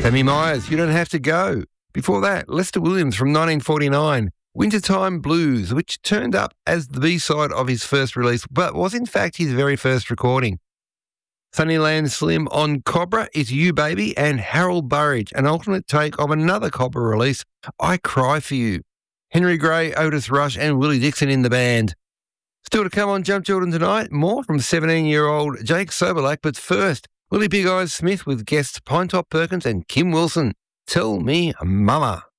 Sammy Myers, You Don't Have to Go. Before that, Lester Williams from 1949, Wintertime Blues, which turned up as the B-side of his first release, but was in fact his very first recording. Sunnyland Slim on Cobra is You Baby, and Harold Burridge, an alternate take of another Cobra release, I Cry For You. Henry Gray, Otis Rush and Willie Dixon in the band. Still to come on Jump Jordan tonight, more from 17-year-old Jake Soberlack, but first, Willie Big Eyes Smith with guests Pinetop Perkins and Kim Wilson. Tell Me Mama.